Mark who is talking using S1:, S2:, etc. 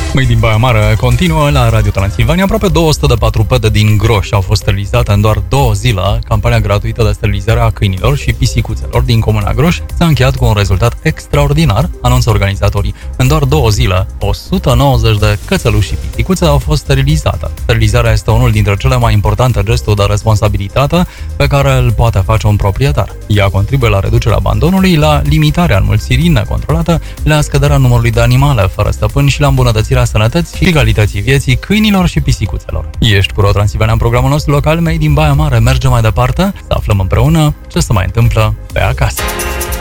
S1: Măi din Baia Mare continuă la Radio Transilvania. Aproape 200 de patrupede din Groș au fost sterilizate în doar 2 zile. Campania gratuită de sterilizare a câinilor și pisicuțelor din Comuna Groș s-a încheiat cu un rezultat extraordinar, anunță organizatorii. În doar 2 zile, 190 de cățeluși și pisicuțe au fost sterilizate. Sterilizarea este unul dintre cele mai importante gesturi de responsabilitate pe care îl poate face un proprietar. Ea contribuie la reducerea abandonului, la limitarea înmulțirii necontrolate, la scăderea numărului de animale fără stăpân și la îmbunătățirea sănătății și calității vieții câinilor și pisicuțelor. Ești cu Transilvania în programul nostru local. Mei din Baia Mare merge mai departe să aflăm împreună ce se mai întâmplă pe acasă.